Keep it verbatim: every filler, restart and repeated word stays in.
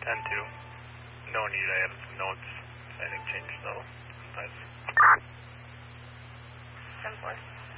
ten two. No need, I have notes. Anything changed though. Nice. ten four.